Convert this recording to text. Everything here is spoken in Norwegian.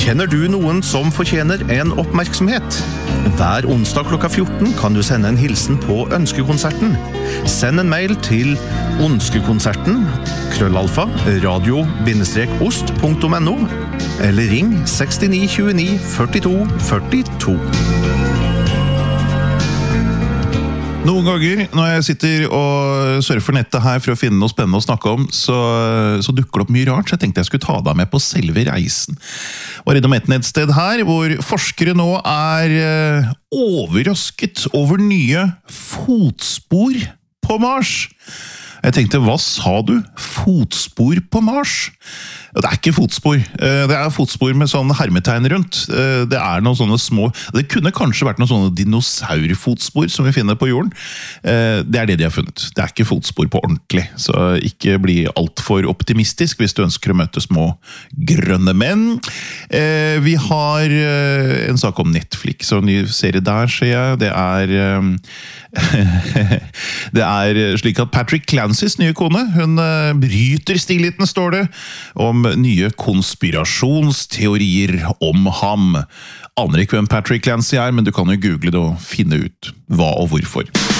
Kjenner du noen som fortjener en oppmerksomhet? Hver onsdag klokka 14 kan du sende en hilsen på Ønskekonserten. Send en mail til onskekonserten@radio-ost.no eller ring 69 29 42 42. Noen ganger når jeg sitter og surfer nettet her for å finne noe spennende å snakke om, så dukker det opp mye rart, så jeg tenkte jeg skulle ta deg med på selve reisen. Var innom et nettsted her, hvor forskere nå er overrasket over nye fotspor på Mars. Jeg tenkte, hva sa du? Fotspor på Mars? Det er ikke fotspor. Det er fotspor med sånne hermetegn rundt. Det er noen sånne små... Det kunne kanskje vært noen sånne dinosaurfotspor som vi finner på jorden. Det er det de har funnet. Det er ikke fotspor på ordentlig. Så ikke bli alt for optimistisk hvis du ønsker å møte små grønne menn. Vi har en sak om Netflix, og en ny serie der, ser jeg. Det er slik at Patrick Clancys nye kone, hun bryter stillheten, står det, om nye konspirasjonsteorier om ham. Aner ikke hvem Patrick Clancy er, men du kan jo google det og finne ut hva og hvorfor.